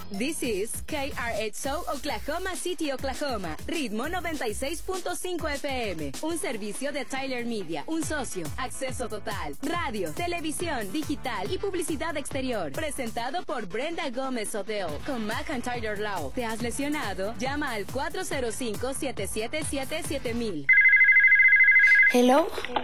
This is KRXO Oklahoma City, Oklahoma. Ritmo 96.5 FM. Un servicio de Tyler Media. Un socio. Acceso total. Radio, televisión, digital y publicidad exterior. Presentado por Brenda Gómez Odell. Con McIntyre Law. ¿Te has lesionado? Llama al 405-777-7000. Hello.